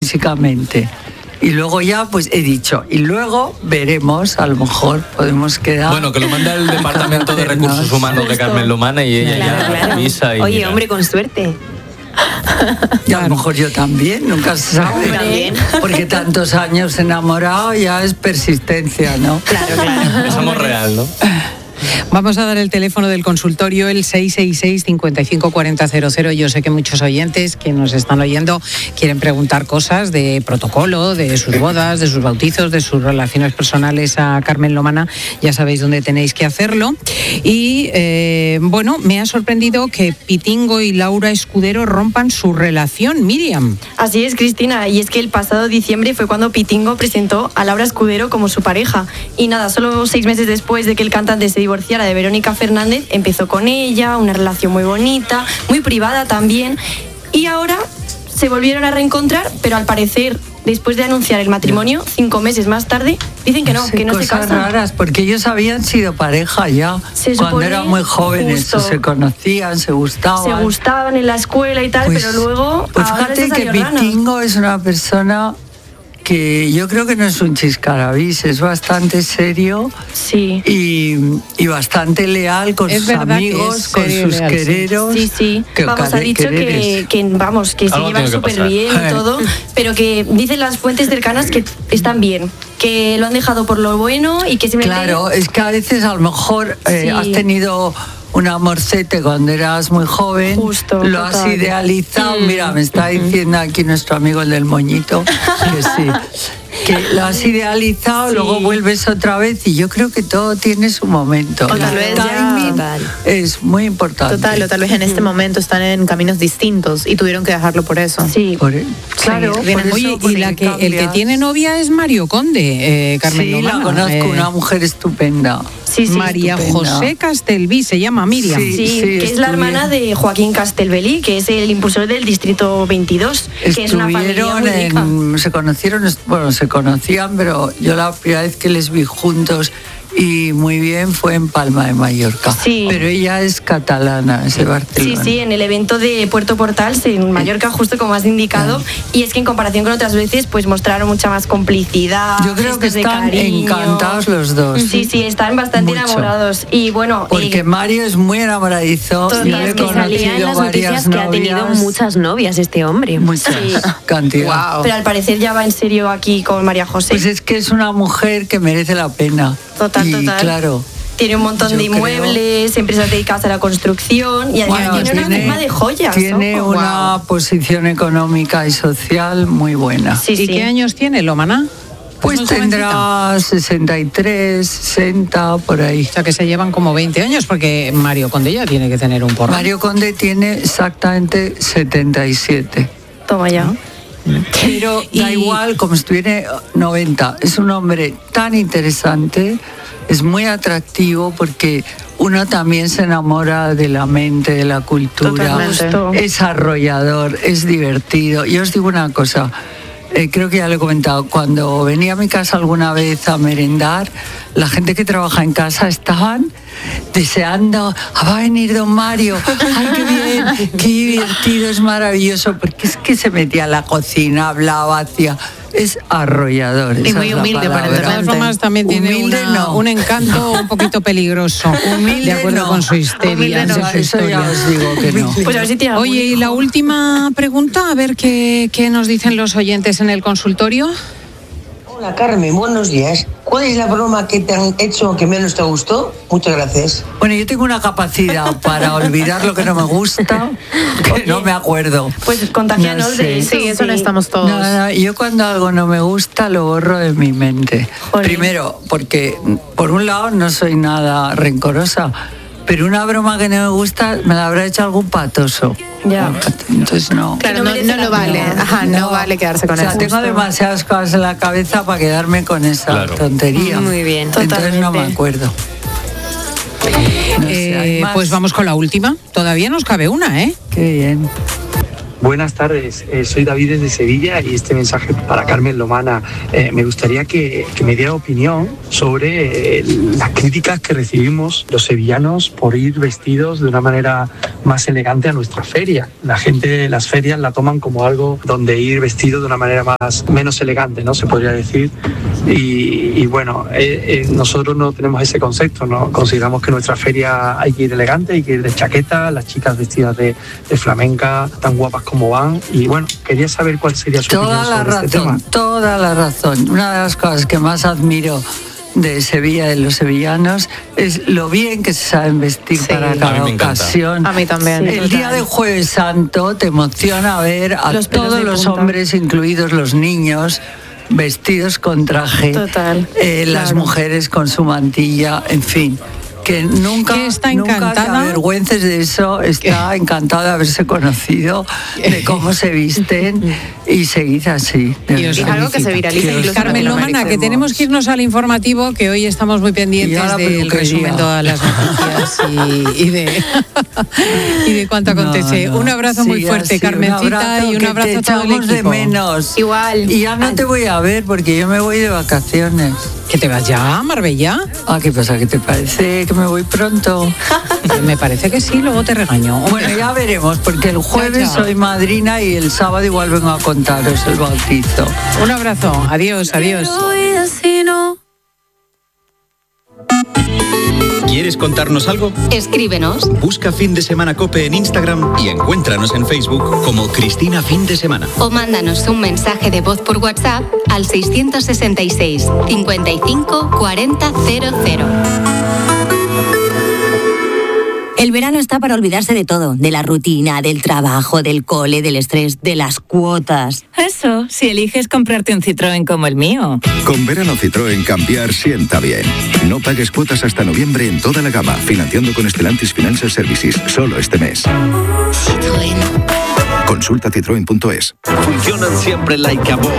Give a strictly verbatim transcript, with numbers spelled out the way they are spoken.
físicamente. Y luego ya, pues he dicho, y luego veremos, a lo mejor podemos quedar... Bueno, que lo manda el Departamento de Recursos Humanos de Carmen Lomana y ella claro, ya claro. avisa. Y Oye, mira. hombre, con suerte. Y a lo mejor yo también, nunca se sabe. También. Porque tantos años enamorado ya es persistencia, ¿no? Claro, claro. Es amor real, ¿no? Vamos a dar el teléfono del consultorio, el seis seis seis, cinco cinco cuatro cero cero cero. Yo sé que muchos oyentes que nos están oyendo quieren preguntar cosas de protocolo, de sus bodas, de sus bautizos, de sus relaciones personales a Carmen Lomana. Ya sabéis dónde tenéis que hacerlo. Y eh, bueno, me ha sorprendido que Pitingo y Laura Escudero rompan su relación, Miriam. Así es, Cristina, y es que el pasado diciembre fue cuando Pitingo presentó a Laura Escudero como su pareja. Y nada, solo seis meses después de que el cantante se divorciara de Verónica Fernández, empezó con ella, una relación muy bonita, muy privada también, y ahora se volvieron a reencontrar, pero al parecer, después de anunciar el matrimonio, cinco meses más tarde, dicen que no, Sí, que no se cosas casan. raras, porque ellos habían sido pareja ya, Se cuando supone, eran muy jóvenes, justo. se conocían, se gustaban. Se gustaban en la escuela y tal, Pues- pero luego Pues ahora fíjate les que salió rana. Pitingo es una persona que yo creo que no es un chiscarabis, es bastante serio Sí. y, y bastante leal con Es sus verdad que amigos, es con serio y sus leal, sí. quereros. Sí, sí. Que Vamos, ha care- dicho que, quereres. que, vamos, que se Algo llevan tiene que súper pasar. bien y todo, pero que dicen las fuentes cercanas que están bien, que lo han dejado por lo bueno y que simplemente... Claro, es que a veces a lo mejor eh, Sí. has tenido un amorcete cuando eras muy joven, Justo, lo has total. idealizado. Mm. Mira, me está diciendo aquí nuestro amigo el del moñito que sí, que lo has idealizado, Sí. luego vuelves otra vez y yo creo que todo tiene su momento. O tal El vez ya- timing Total. es muy importante. Total, o tal vez en este momento están en caminos distintos y tuvieron que dejarlo por eso. Sí, Por- e- claro. por Oye, eso, y porque la que, el que cambias. tiene novia es Mario Conde, eh, Carmen Sí, Lomana. la conozco, eh, una mujer estupenda. Sí, sí, María estupenda. José Castelví, se llama Miriam. Sí. Sí, que es la estuvieron- hermana de Joaquín Castelbelí, que es el impulsor del Distrito veintidós, que es una familia Estuvieron muy rica. en, se conocieron, bueno, se conocían, pero yo la primera vez que les vi juntos y muy bien fue en Palma de Mallorca. Sí. Pero ella es catalana, es de Sí, Barcelona. sí, en el evento de Puerto Portals en Mallorca, justo como has indicado, y es que en comparación con otras veces, pues mostraron mucha más complicidad. Yo creo que gestos de están cariño. encantados los dos. Sí, sí, están bastante Mucho. enamorados. Y bueno, Porque eh, Mario es muy enamoradizo. Total, Yo le he es que salía Salía en conocido las varias noticias que ha tenido novias, muchas novias este hombre. Muchas Sí. cantidad. Wow. pero al parecer ya va en serio aquí con María José. Pues es que es una mujer que merece la pena. Total, y total. claro. Tiene un montón Yo de creo- inmuebles, empresas dedicadas a la construcción y además Bueno, tiene una firma de joyas. Tiene ojo. una posición económica y social muy buena. Sí, ¿Y sí. qué años tiene Lomana? Pues muy jovencita. tendrá sesenta y tres, sesenta, por ahí. O sea, que se llevan como veinte años, porque Mario Conde ya tiene que tener un porro. Mario Conde tiene exactamente setenta y siete. Toma ya. Pero da Y- igual, como si tuviera noventa. Es un hombre tan interesante, es muy atractivo porque uno también se enamora de la mente, de la cultura. Totalmente. Es arrollador, es divertido. Yo os digo una cosa. Eh, creo que ya lo he comentado, cuando venía a mi casa alguna vez a merendar, la gente que trabaja en casa estaban deseando, "Ah, va a venir don Mario, ay, qué bien, qué divertido, es maravilloso", porque es que se metía a la cocina, hablaba, hacía, es arrollador. Y esa muy es la humilde, palabra. De todas aparentemente. formas, también tiene Humilde una- no. un encanto un poquito peligroso, Humilde de acuerdo no. con su histeria. Humilde no. de Eso, su eso ya historia. os digo que no. Pues a ver si tiene algún Oye, y hijo. la última pregunta, a ver qué, qué nos dicen los oyentes en el consultorio. Hola Carmen, buenos días. ¿Cuál es la broma que te han hecho que menos te gustó? Muchas gracias. Bueno, yo tengo una capacidad para olvidar lo que no me gusta, que no me acuerdo. Pues contagianos No sé. de eso. Sí, eso no estamos todos. No, no, yo cuando algo no me gusta lo borro de mi mente. Jolín. Primero, porque por un lado no soy nada rencorosa, pero una broma que no me gusta me la habrá hecho algún patoso. Ya. Entonces no. Claro, no no, merece no la lo vale. pena. Ajá, no, vale quedarse con o sea, eso. tengo demasiadas cosas en la cabeza para quedarme con esa Claro. tontería. Muy bien. Entonces no me Totalmente. acuerdo. No sé, ¿hay Eh, más? pues vamos con la última. Todavía nos cabe una, ¿eh? Qué bien. Buenas tardes, eh, soy David desde Sevilla y este mensaje para Carmen Lomana. Eh, me gustaría que, que me diera opinión sobre eh, las críticas que recibimos los sevillanos por ir vestidos de una manera más elegante a nuestra feria. La gente de las ferias la toman como algo donde ir vestido de una manera más menos elegante, ¿no? Se podría decir. Y, y bueno, eh, eh, nosotros no tenemos ese concepto, ¿no? Consideramos que en nuestra feria hay que ir elegante, hay que ir de chaqueta, las chicas vestidas de, de flamenca, tan guapas como van. Y bueno, quería saber cuál sería su toda opinión la sobre razón, este tema. Toda la razón. Una de las cosas que más admiro de Sevilla, de los sevillanos, es lo bien que se saben vestir Sí. para A cada mí me encanta. ocasión. A mí también. El día de Jueves Santo te emociona ver a Los pelos todos de los punta. hombres, incluidos los niños, vestidos con traje. Total. Eh, las Claro. mujeres con su mantilla, en fin. Que nunca, Que está nunca te encantada. avergüences de eso, está encantada de haberse conocido, de cómo se visten y seguid así. de Y os Es verdad. algo que se viraliza Que os incluso en Carmen Lomana, que merecemos. tenemos que irnos al informativo, que hoy estamos muy Y pendientes a la del peluquería. resumen de todas las noticias y, y de, y de cuánto acontece. No, no. Un abrazo muy Sí, fuerte, así, Carmencita, un abrazo, y un que abrazo te a todo el echamos de equipo. menos. Igual. Y ya no te voy a ver porque yo me voy de vacaciones. ¿Que te vas ya a Marbella? Ah, ¿qué pasa? ¿Qué te parece que me voy pronto? Me parece que sí, luego te regaño. Bueno, ya veremos, porque el jueves Ya, ya. soy madrina y el sábado igual vengo a contaros el bautizo. Un abrazo, adiós, adiós. ¿Quieres contarnos algo? Escríbenos. Busca Fin de Semana COPE en Instagram y encuéntranos en Facebook como Cristina Fin de Semana. O mándanos un mensaje de voz por WhatsApp al seiscientos sesenta y seis, cincuenta y cinco, cuarenta, cero cero. El verano está para olvidarse de todo, de la rutina, del trabajo, del cole, del estrés, de las cuotas. Eso, si eliges comprarte un Citroën como el mío. Con verano Citroën cambiar sienta bien. No pagues cuotas hasta noviembre en toda la gama, financiando con Stellantis Financial Services, solo este mes. Citroën. Consulta citroen punto es. Funcionan siempre like a boss.